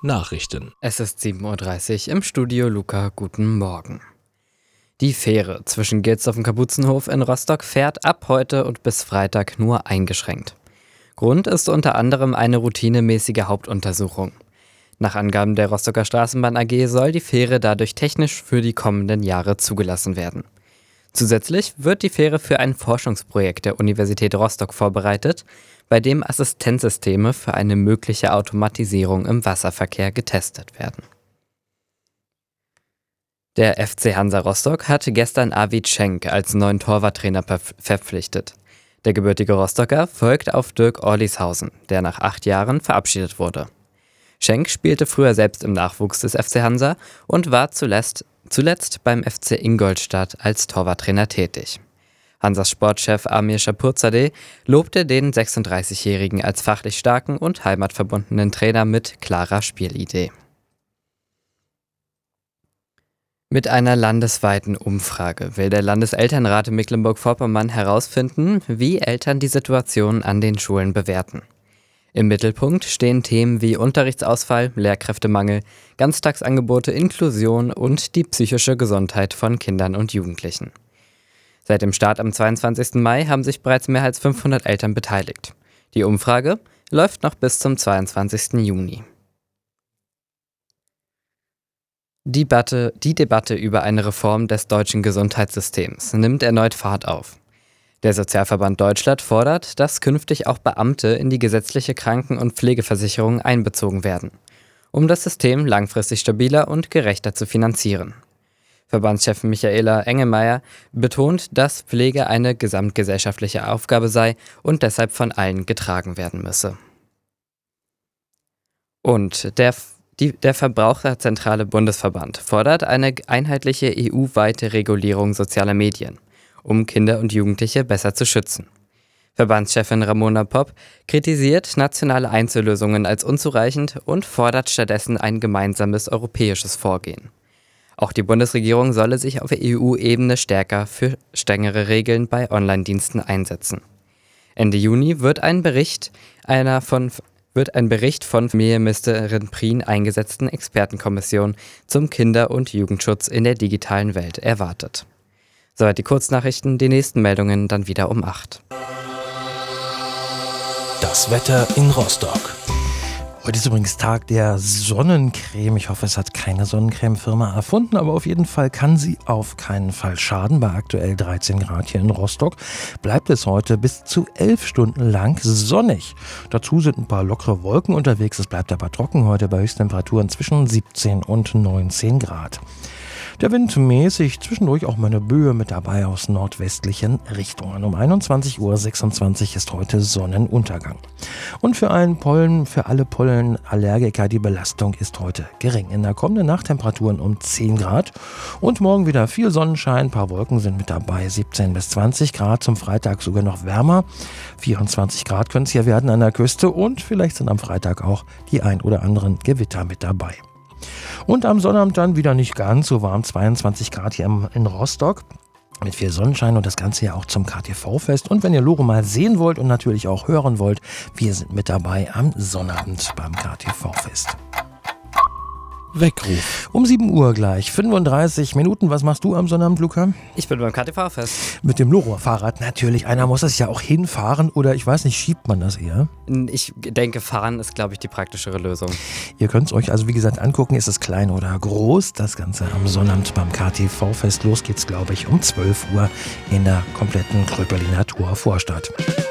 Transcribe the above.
Nachrichten. Es ist 7:30 Uhr im Studio Luca, guten Morgen. Die Fähre zwischen Gilsdorf und Kapuzenhof in Rostock fährt ab heute und bis Freitag nur eingeschränkt. Grund ist unter anderem eine routinemäßige Hauptuntersuchung. Nach Angaben der Rostocker Straßenbahn AG soll die Fähre dadurch technisch für die kommenden Jahre zugelassen werden. Zusätzlich wird die Fähre für ein Forschungsprojekt der Universität Rostock vorbereitet, bei dem Assistenzsysteme für eine mögliche Automatisierung im Wasserverkehr getestet werden. Der FC Hansa Rostock hatte gestern Arvid Schenk als neuen Torwarttrainer verpflichtet. Der gebürtige Rostocker folgt auf Dirk Orlishausen, der nach 8 Jahren verabschiedet wurde. Schenk spielte früher selbst im Nachwuchs des FC Hansa und war zuletzt beim FC Ingolstadt als Torwarttrainer tätig. Hansas Sportchef Amir Shapurzadeh lobte den 36-Jährigen als fachlich starken und heimatverbundenen Trainer mit klarer Spielidee. Mit einer landesweiten Umfrage will der Landeselternrat in Mecklenburg-Vorpommern herausfinden, wie Eltern die Situation an den Schulen bewerten. Im Mittelpunkt stehen Themen wie Unterrichtsausfall, Lehrkräftemangel, Ganztagsangebote, Inklusion und die psychische Gesundheit von Kindern und Jugendlichen. Seit dem Start am 22. Mai haben sich bereits mehr als 500 Eltern beteiligt. Die Umfrage läuft noch bis zum 22. Juni. Die Debatte über eine Reform des deutschen Gesundheitssystems nimmt erneut Fahrt auf. Der Sozialverband Deutschland fordert, dass künftig auch Beamte in die gesetzliche Kranken- und Pflegeversicherung einbezogen werden, um das System langfristig stabiler und gerechter zu finanzieren. Verbandschef Michaela Engelmeier betont, dass Pflege eine gesamtgesellschaftliche Aufgabe sei und deshalb von allen getragen werden müsse. Und der Verbraucherzentrale Bundesverband fordert eine einheitliche EU-weite Regulierung sozialer Medien, um Kinder und Jugendliche besser zu schützen. Verbandschefin Ramona Popp kritisiert nationale Einzellösungen als unzureichend und fordert stattdessen ein gemeinsames europäisches Vorgehen. Auch die Bundesregierung solle sich auf EU-Ebene stärker für strengere Regeln bei Online-Diensten einsetzen. Ende Juni wird ein Bericht von Familienministerin Prien eingesetzten Expertenkommission zum Kinder- und Jugendschutz in der digitalen Welt erwartet. Soweit die Kurznachrichten, die nächsten Meldungen dann wieder um 8. Das Wetter in Rostock. Heute ist übrigens Tag der Sonnencreme. Ich hoffe, es hat keine Sonnencreme-Firma erfunden, aber auf jeden Fall kann sie auf keinen Fall schaden. Bei aktuell 13 Grad hier in Rostock bleibt es heute bis zu 11 Stunden lang sonnig. Dazu sind ein paar lockere Wolken unterwegs. Es bleibt aber trocken heute bei Höchsttemperaturen zwischen 17 und 19 Grad. Der Wind mäßig, zwischendurch auch mal eine Böe mit dabei aus nordwestlichen Richtungen. Um 21:26 Uhr ist heute Sonnenuntergang. Und für alle Pollenallergiker, die Belastung ist heute gering. In der kommenden Nacht Temperaturen um 10 Grad und morgen wieder viel Sonnenschein, ein paar Wolken sind mit dabei, 17 bis 20 Grad, zum Freitag sogar noch wärmer. 24 Grad können es hier werden an der Küste und vielleicht sind am Freitag auch die ein oder anderen Gewitter mit dabei. Und am Sonnabend dann wieder nicht ganz so warm, 22 Grad hier in Rostock mit viel Sonnenschein und das Ganze ja auch zum KTV-Fest. Und wenn ihr Lore mal sehen wollt und natürlich auch hören wollt, wir sind mit dabei am Sonnabend beim KTV-Fest. Weckruf. Um 7 Uhr gleich, 35 Minuten. Was machst du am Sonnabend, Luca? Ich bin beim KTV-Fest. Mit dem Loro-Fahrrad natürlich. Einer muss das ja auch hinfahren oder ich weiß nicht, schiebt man das eher? Ich denke, fahren ist, glaube ich, die praktischere Lösung. Ihr könnt es euch also, wie gesagt, angucken. Ist es klein oder groß? Das Ganze am Sonnabend beim KTV-Fest. Los geht's, glaube ich, um 12 Uhr in der kompletten Kröpeliner Tour Vorstadt.